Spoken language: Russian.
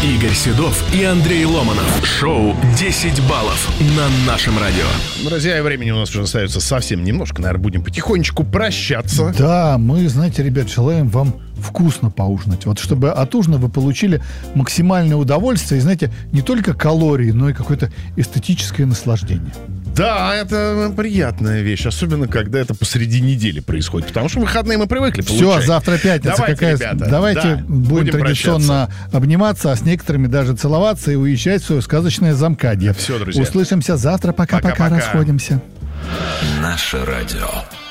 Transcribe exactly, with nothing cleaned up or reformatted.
Игорь Седов и Андрей Ломанов. Шоу «десять баллов» на нашем радио. Друзья, времени у нас уже остается совсем немножко. Наверное, будем потихонечку прощаться. Да, мы, знаете, ребят, желаем вам вкусно поужинать. Вот чтобы от ужина вы получили максимальное удовольствие. И, знаете, не только калории, но и какое-то эстетическое наслаждение. Да, это приятная вещь, особенно когда это посреди недели происходит, потому что в выходные мы привыкли получать. Все, завтра пятница. Давайте, какая... ребята, Давайте да, будем, будем традиционно прощаться. обниматься, а с некоторыми даже целоваться и уезжать в свое сказочное Замкадье. Все, друзья. Услышимся завтра. Пока-пока, Пока-пока. расходимся. Наше радио.